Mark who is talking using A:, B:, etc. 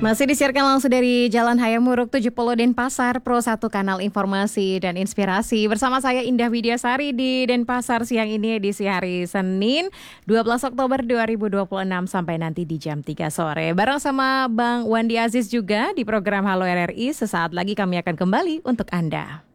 A: Masih disiarkan langsung dari Jalan Hayamuruk 70 Denpasar, Pro 1 Kanal Informasi dan Inspirasi. Bersama saya Indah Widyasari di Denpasar siang ini edisi hari Senin 12 Oktober 2026 sampai nanti di jam 3 sore. Bareng sama Bang Wandi Aziz juga di program Halo RRI. Sesaat lagi kami akan kembali untuk Anda.